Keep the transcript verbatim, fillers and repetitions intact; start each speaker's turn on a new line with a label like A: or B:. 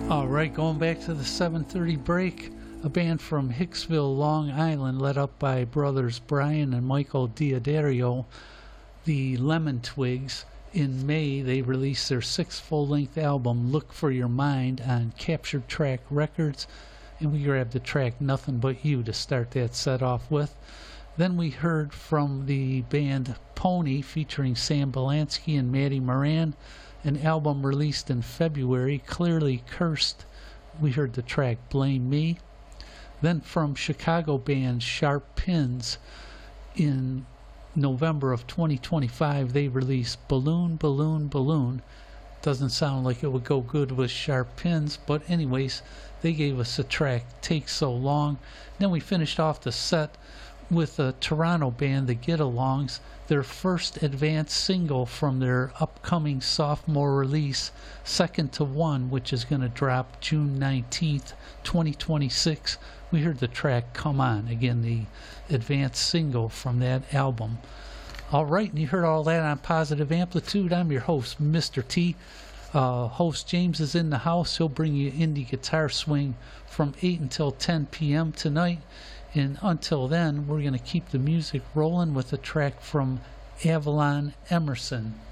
A: All right, going back to the seven thirty break, a band from Hicksville, Long Island, led up by brothers Brian and Michael Diodario, the Lemon Twigs. In May, they released their sixth full-length album, Look for Your Mind, on Captured Track Records, and we grabbed the track Nothing But You to start that set off with. Then we heard from the band Pony, featuring Sam Belansky and Maddie Moran, an album released in February, Clearly Cursed. We heard the track Blame Me. Then from Chicago band Sharp Pins, in November of twenty twenty-five, they released Balloon, Balloon, Balloon. Doesn't sound like it would go good with Sharp Pins, but anyways, they gave us a track, Take So Long. Then we finished off the set with a Toronto band, the Get-Alongs, their first advanced single from their upcoming sophomore release, Second to One, which is going to drop June nineteenth, twenty twenty-six. We heard the track Come On, again the advanced single from that album. All right, and you heard all that on Positive Amplitude. I'm your host, Mister T. Uh, host James is in the house. He'll bring you indie guitar swing from eight until ten p.m. tonight. And until then, we're going to keep the music rolling with a track from Avalon Emerson.